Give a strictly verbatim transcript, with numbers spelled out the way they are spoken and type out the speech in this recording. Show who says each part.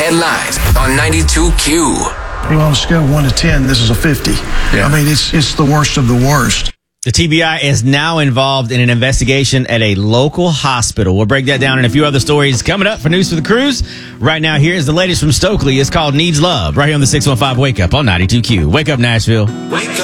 Speaker 1: headlines on ninety-two Q.
Speaker 2: Well, on a scale of one to ten, this is a fifty.
Speaker 1: Yeah.
Speaker 2: I mean, it's it's the worst of the worst.
Speaker 3: The T B I is now involved in an investigation at a local hospital. We'll break that down and a few other stories coming up for News for the Cruise. Right now, here's the latest from Stokely. It's called Needs Love, right here on the six one five Wake Up on ninety-two Q. Wake up, Nashville.
Speaker 1: Wake up.